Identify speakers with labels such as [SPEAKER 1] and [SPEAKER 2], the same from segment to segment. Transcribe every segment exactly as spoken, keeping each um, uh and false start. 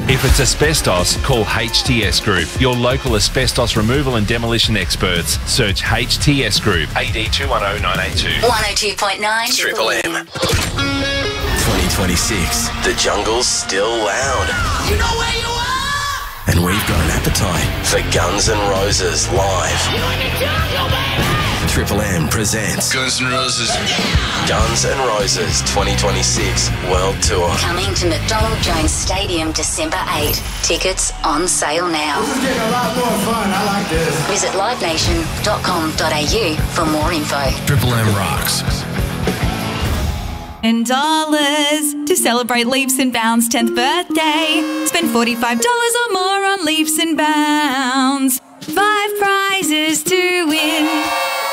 [SPEAKER 1] If it's asbestos, call H T S Group, your local asbestos removal and demolition experts. Search H T S Group, A D two one zero nine eight two.
[SPEAKER 2] one oh two point nine
[SPEAKER 3] Triple M. twenty twenty-six. The jungle's still loud.
[SPEAKER 4] You know where you are?
[SPEAKER 3] And we've got an appetite for Guns N' Roses live.
[SPEAKER 4] You in the jungle, baby!
[SPEAKER 3] Triple M presents
[SPEAKER 5] Guns N' Roses.
[SPEAKER 3] Guns N' Roses twenty twenty-six World Tour.
[SPEAKER 2] Coming to McDonald Jones Stadium December eighth. Tickets on sale now.
[SPEAKER 6] This is getting a lot more fun. I like this.
[SPEAKER 2] Visit live nation dot com dot a u for more info.
[SPEAKER 5] Triple M rocks.
[SPEAKER 7] And dollars to celebrate Leaps and Bounds' tenth birthday. Spend forty-five dollars or more on Leaps and Bounds. Five prizes to win.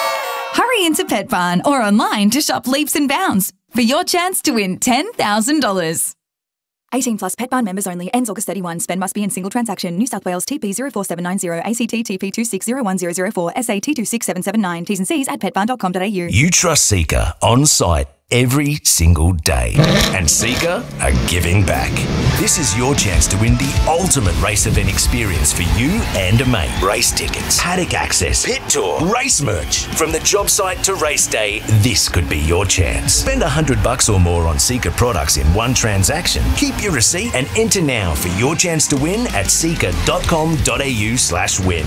[SPEAKER 7] Hurry into Pet Barn or online to shop Leaps and Bounds for your chance to win ten thousand dollars. eighteen plus Pet Barn members only. Ends August thirty-first. Spend must be in single transaction. New South Wales T P zero four seven nine zero, A C T T P two six zero one zero zero four, S A T two six seven seven nine. T's and C's at pet barn dot com dot a u.
[SPEAKER 8] You trust Seeker on site every single day. And Seeker are giving back. This is your chance to win the ultimate race event experience for you and a mate. Race tickets, paddock access, pit tour, race merch. From the job site to race day, this could be your chance. Spend a hundred bucks or more on Seeker products in one transaction. Keep your receipt and enter now for your chance to win at seeker dot com dot a u slash win.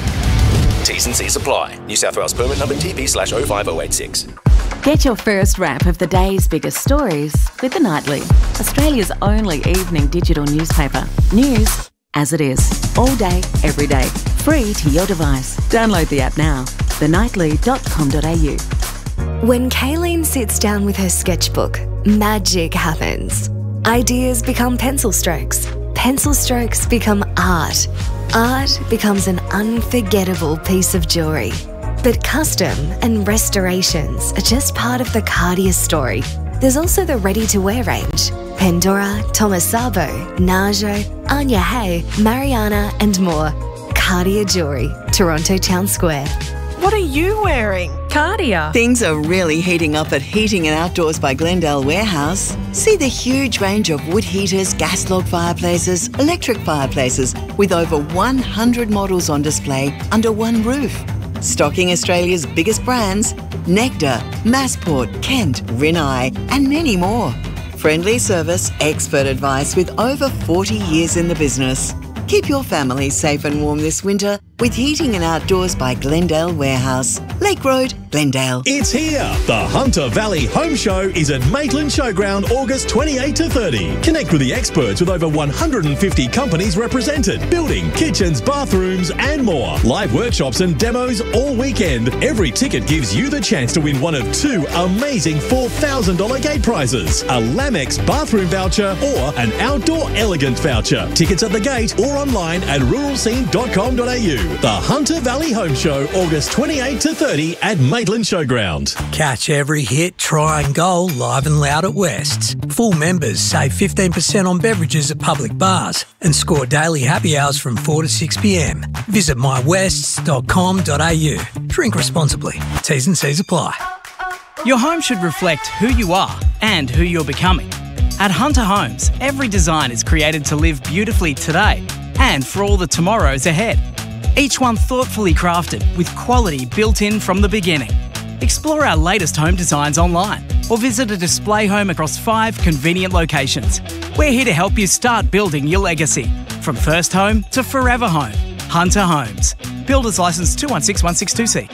[SPEAKER 8] T's and C's apply. New South Wales permit number T P slash oh five oh eight six.
[SPEAKER 9] Get your first wrap of the day's biggest stories with The Nightly, Australia's only evening digital newspaper. News as it is, all day, every day, free to your device. Download the app now, the nightly dot com dot a u.
[SPEAKER 10] When Kayleen sits down with her sketchbook, magic happens. Ideas become pencil strokes. Pencil strokes become art. Art becomes an unforgettable piece of jewellery. But custom and restorations are just part of the Cartier story. There's also the ready-to-wear range. Pandora, Thomas Sabo, Najo, Anya Hay, Mariana and more. Cartier Jewellery, Toronto Town Square.
[SPEAKER 11] What are you wearing? Cartier.
[SPEAKER 12] Things are really heating up at Heating and Outdoors by Glendale Warehouse. See the huge range of wood heaters, gas log fireplaces, electric fireplaces with over one hundred models on display under one roof. Stocking Australia's biggest brands, Nectar, Massport, Kent, Rinnai and many more. Friendly service, expert advice with over forty years in the business. Keep your family safe and warm this winter with Heating and Outdoors by Glendale Warehouse. Lake Road, Glendale.
[SPEAKER 13] It's here. The Hunter Valley Home Show is at Maitland Showground August twenty-eighth to thirtieth. Connect with the experts with over one hundred fifty companies represented. Building, kitchens, bathrooms and more. Live workshops and demos all weekend. Every ticket gives you the chance to win one of two amazing four thousand dollars gate prizes. A Lamex bathroom voucher or an Outdoor Elegance voucher. Tickets at the gate or online at rural scene dot com dot a u. The Hunter Valley Home Show, August twenty-eighth to thirtieth at Maitland Showground.
[SPEAKER 14] Catch every hit, try and goal live and loud at West's. Full members save fifteen percent on beverages at public bars and score daily happy hours from four to six p m. Visit my wests dot com dot a u. Drink responsibly. T's and C's apply.
[SPEAKER 15] Your home should reflect who you are and who you're becoming. At Hunter Homes, every design is created to live beautifully today and for all the tomorrows ahead. Each one thoughtfully crafted with quality built in from the beginning. Explore our latest home designs online or visit a display home across five convenient locations. We're here to help you start building your legacy from first home to forever home. Hunter Homes. Builders Licence two one six one six two C.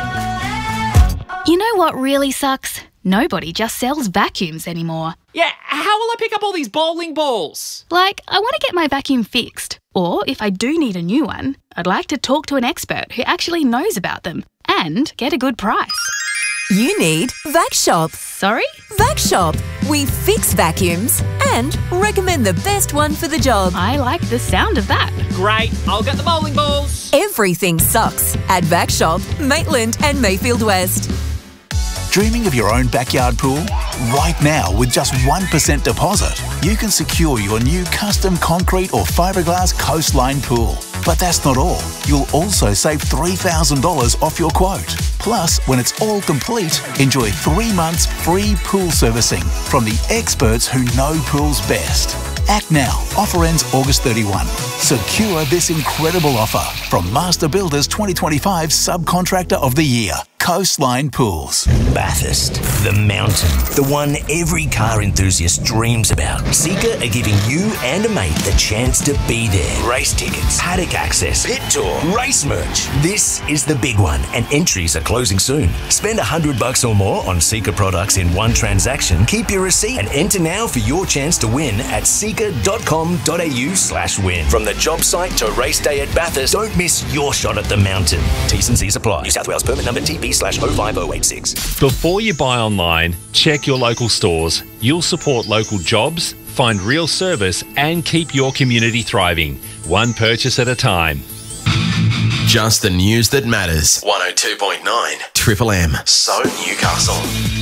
[SPEAKER 16] You know what really sucks? Nobody just sells vacuums anymore.
[SPEAKER 17] Yeah, how will I pick up all these bowling balls?
[SPEAKER 16] Like, I want to get my vacuum fixed. Or, if I do need a new one, I'd like to talk to an expert who actually knows about them and get a good price.
[SPEAKER 18] You need Vac Shop.
[SPEAKER 16] Sorry?
[SPEAKER 18] Vac Shop. We fix vacuums and recommend the best one for the job.
[SPEAKER 16] I like the sound of that.
[SPEAKER 17] Great, I'll get the bowling balls.
[SPEAKER 18] Everything sucks at Vac Shop, Maitland and Mayfield West.
[SPEAKER 19] Dreaming of your own backyard pool? Right now, with just one percent deposit, you can secure your new custom concrete or fiberglass coastline pool. But that's not all. You'll also save three thousand dollars off your quote. Plus, when it's all complete, enjoy three months free pool servicing from the experts who know pools best. Act now. Offer ends August thirty-first. Secure this incredible offer from Master Builders twenty twenty-five Subcontractor of the Year, Coastline Pools.
[SPEAKER 8] Bathurst, the mountain, the one every car enthusiast dreams about. Seeker are giving you and a mate the chance to be there. Race tickets, paddock access, pit tour, race merch. This is the big one, and entries are closing soon. Spend a hundred bucks or more on Seeker products in one transaction. Keep your receipt and enter now for your chance to win at seeker dot com dot a u slash win. From the job site to race day at Bathurst, don't miss your shot at the mountain. T's and C's apply. New South Wales permit number T P slash oh five oh eight six.
[SPEAKER 1] Before you buy online, check your local stores. You'll support local jobs, find real service, and keep your community thriving. One purchase at a time.
[SPEAKER 3] Just the news that matters. one oh two point nine Triple M. So Newcastle.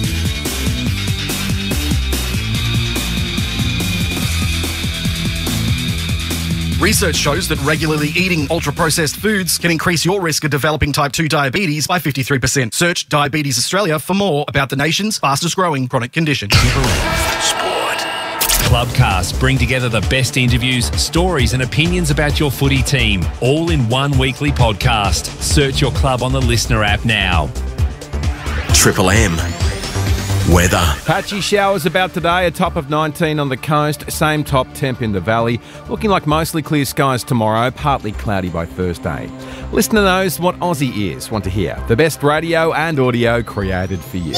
[SPEAKER 20] Research shows that regularly eating ultra-processed foods can increase your risk of developing type two diabetes by fifty-three percent. Search Diabetes Australia for more about the nation's fastest-growing chronic condition.
[SPEAKER 1] Sport. Clubcast bring together the best interviews, stories and opinions about your footy team, all in one weekly podcast. Search your club on the Listener app now.
[SPEAKER 3] Triple M. Weather.
[SPEAKER 21] Patchy showers about today, a top of nineteen on the coast, same top temp in the valley. Looking like mostly clear skies tomorrow, partly cloudy by Thursday. Listener knows what Aussie is. Want to hear the best radio and audio created for you.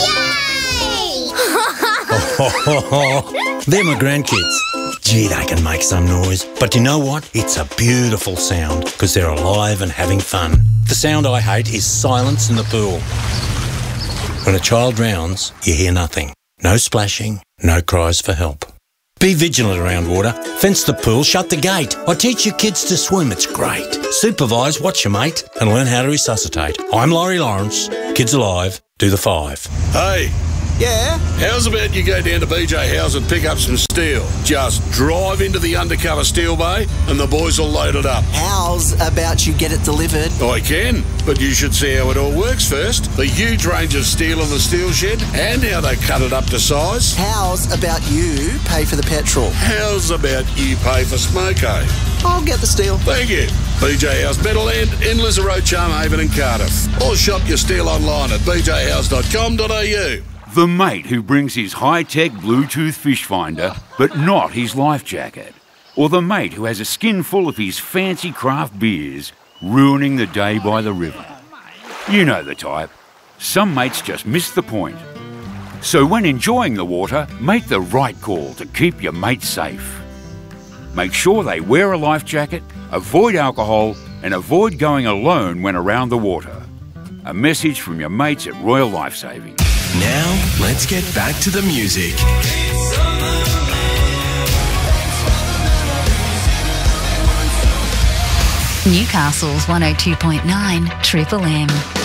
[SPEAKER 22] They're my grandkids. Gee, they can make some noise. But you know what? It's a beautiful sound because they're alive and having fun. The sound I hate is silence in the pool. When a child drowns, you hear nothing. No splashing, no cries for help. Be vigilant around water. Fence the pool, shut the gate. I teach your kids to swim, it's great. Supervise, watch your mate, and learn how to resuscitate. I'm Laurie Lawrence. Kids Alive, do the five.
[SPEAKER 23] Hey.
[SPEAKER 22] Yeah?
[SPEAKER 23] How's about you go down to B J House and pick up some steel? Just drive into the undercover steel bay and the boys will load it up.
[SPEAKER 24] How's about you get it delivered?
[SPEAKER 23] I can, but you should see how it all works first. The huge range of steel in the steel shed and how they cut it up to size.
[SPEAKER 24] How's about you pay for the petrol?
[SPEAKER 23] How's about you pay for Smoko?
[SPEAKER 24] I'll get the steel.
[SPEAKER 23] Thank you. B J House Meadowland in Liza Road, Charmhaven and Cardiff. Or shop your steel online at b j house dot com dot a u.
[SPEAKER 25] The mate who brings his high-tech Bluetooth fish finder, but not his life jacket. Or the mate who has a skin full of his fancy craft beers, ruining the day by the river. You know the type. Some mates just miss the point. So when enjoying the water, make the right call to keep your mate safe. Make sure they wear a life jacket, avoid alcohol, and avoid going alone when around the water. A message from your mates at Royal Lifesaving.
[SPEAKER 3] Now, let's get back to the music.
[SPEAKER 2] Newcastle's one oh two point nine Triple M.